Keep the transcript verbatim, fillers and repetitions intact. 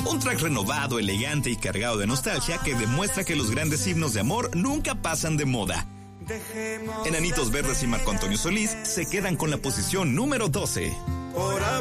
Un track renovado, elegante y cargado de nostalgia que demuestra que los grandes himnos de amor nunca pasan de moda. Enanitos Verdes y Marco Antonio Solís se quedan con la posición número doce. Por